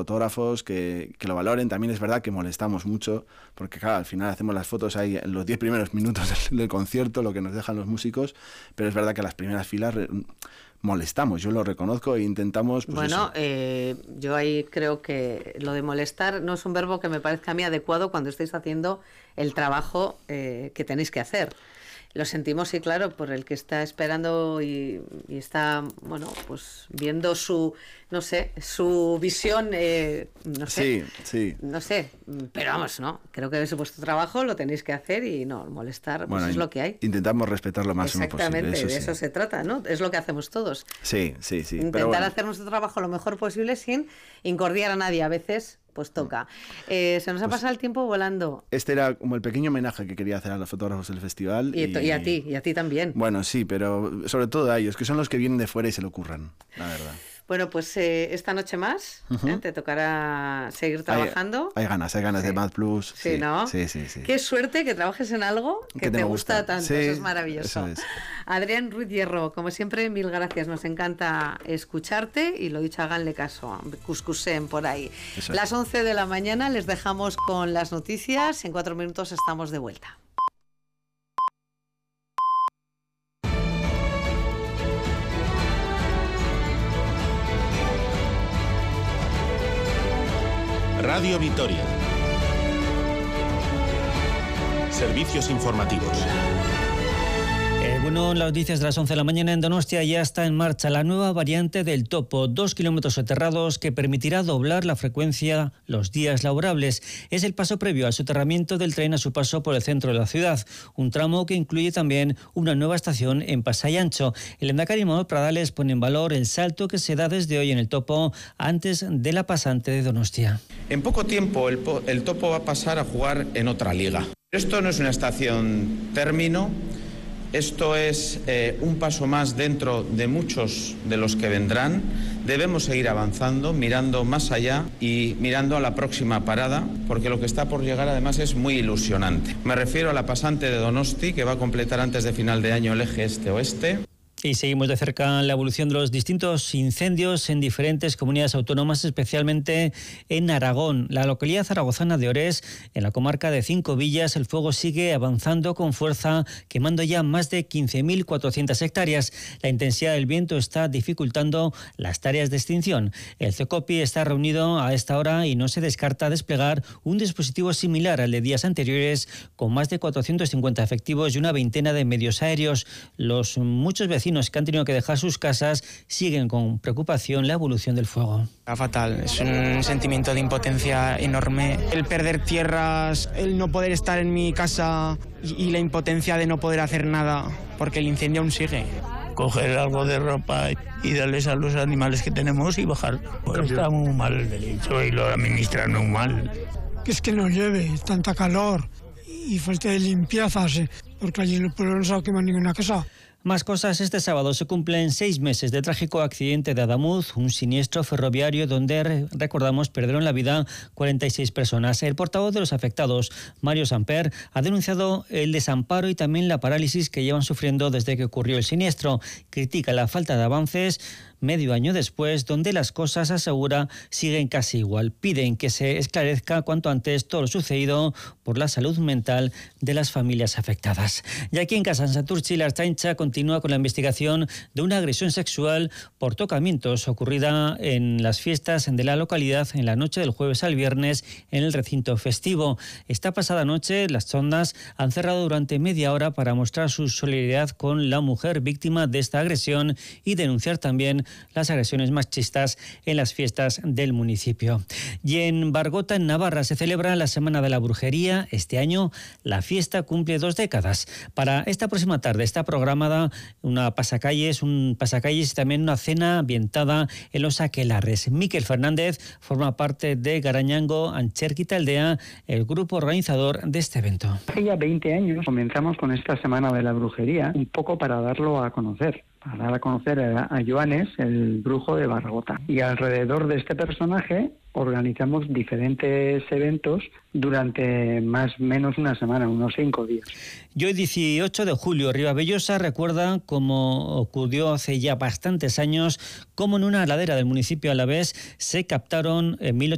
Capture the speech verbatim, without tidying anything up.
fotógrafos que, que lo valoren. También es verdad que molestamos mucho, porque claro, al final hacemos las fotos ahí en los diez primeros minutos del, del concierto, lo que nos dejan los músicos, pero es verdad que las primeras filas molestamos, yo lo reconozco e intentamos... Pues bueno, eh, yo ahí creo que lo de molestar no es un verbo que me parezca a mí adecuado cuando estáis haciendo el trabajo eh, que tenéis que hacer. Lo sentimos, sí, claro, por el que está esperando y, y está, bueno, pues viendo su, no sé, su visión, eh, no sé. Sí, sí. No sé, pero vamos, ¿no? Creo que es vuestro trabajo, lo tenéis que hacer y no, molestar, pues bueno, es lo que hay. Intentamos respetar lo máximo posible. Exactamente, de sí. eso se trata, ¿no? Es lo que hacemos todos. Sí, sí, sí. Intentar pero bueno. hacer nuestro trabajo lo mejor posible sin incordiar a nadie. A veces... pues toca. Eh, se nos ha pues pasado el tiempo volando. Este era como el pequeño homenaje que quería hacer a los fotógrafos del festival. Y, y... y a ti, y a ti también. Bueno, sí, pero sobre todo a ellos, que son los que vienen de fuera y se lo curran, la verdad. Bueno, pues eh, esta noche más uh-huh. ¿eh? te tocará seguir trabajando. Hay, hay ganas, hay ganas sí. de Mad Plus. Sí, sí, ¿no? Sí, sí, sí. Qué suerte que trabajes en algo que, que te, te gusta, gusta tanto, sí, eso es maravilloso. Eso es. Adrián Ruiz Hierro, como siempre, mil gracias, nos encanta escucharte y lo dicho, háganle caso, cuscusen por ahí. Eso Las es. once de la mañana les dejamos con las noticias, en cuatro minutos estamos de vuelta. Radio Vitoria. Servicios informativos. Eh, bueno, las noticias de las once de la mañana en Donostia ya está en marcha la nueva variante del Topo, dos kilómetros soterrados que permitirá doblar la frecuencia los días laborables. Es el paso previo al soterramiento del tren a su paso por el centro de la ciudad, un tramo que incluye también una nueva estación en Pasai Ancho. El lehendakari Manuel Pradales pone en valor el salto que se da desde hoy en el Topo antes de la pasante de Donostia. En poco tiempo el, el Topo va a pasar a jugar en otra liga. Esto no es una estación término. Esto es eh, un paso más dentro de muchos de los que vendrán. Debemos seguir avanzando, mirando más allá y mirando a la próxima parada, porque lo que está por llegar además es muy ilusionante. Me refiero a la pasante de Donosti, que va a completar antes de final de año el eje este-oeste. Y seguimos de cerca la evolución de los distintos incendios en diferentes comunidades autónomas, especialmente en Aragón. La localidad zaragozana de Orés, en la comarca de Cinco Villas, el fuego sigue avanzando con fuerza, quemando ya más de quince mil cuatrocientas hectáreas. La intensidad del viento está dificultando las tareas de extinción. El CECOPI está reunido a esta hora y no se descarta desplegar un dispositivo similar al de días anteriores, con más de cuatrocientos cincuenta efectivos y una veintena de medios aéreos. Los muchos vecinos que han tenido que dejar sus casas siguen con preocupación la evolución del fuego. Fatal, es un sentimiento de impotencia enorme. El perder tierras, el no poder estar en mi casa y la impotencia de no poder hacer nada porque el incendio aún sigue. Coger algo de ropa y darles a los animales que tenemos y bajar. Pues está muy mal el derecho y lo administran muy mal. Que es que no llueve, tanta calor y falta de limpiezas, porque allí en el pueblo no se va a quemar ninguna casa. Más cosas, este sábado se cumplen seis meses del trágico accidente de Adamuz, un siniestro ferroviario donde, recordamos, perdieron la vida cuarenta y seis personas. El portavoz de los afectados, Mario Samper, ha denunciado el desamparo y también la parálisis que llevan sufriendo desde que ocurrió el siniestro. Critica la falta de avances medio año después, donde las cosas, asegura, siguen casi igual. Piden que se esclarezca cuanto antes todo lo sucedido por la salud mental de las familias afectadas. Y aquí en casa, en Santurtzi, la Ertzaintza continúa con la investigación de una agresión sexual por tocamientos ocurrida en las fiestas de la localidad en la noche del jueves al viernes en el recinto festivo. Esta pasada noche, las sondas han cerrado durante media hora para mostrar su solidaridad con la mujer víctima de esta agresión y denunciar también las agresiones machistas en las fiestas del municipio. Y en Bargota, en Navarra, se celebra la Semana de la Brujería. Este año la fiesta cumple dos décadas. Para esta próxima tarde está programada una pasacalles, un pasacalles y también una cena ambientada en los aquelarres. Miquel Fernández forma parte de Garañango Ancherquita Aldea, el grupo organizador de este evento. Hace ya veinte años comenzamos con esta Semana de la Brujería, un poco para darlo a conocer. Para dar a conocer a Joanes, el brujo de Bargota. Y alrededor de este personaje organizamos diferentes eventos durante más o menos una semana, unos cinco días. Y hoy, dieciocho de julio, Ribavellosa recuerda, como ocurrió hace ya bastantes años, cómo en una ladera del municipio alavés se captaron en mil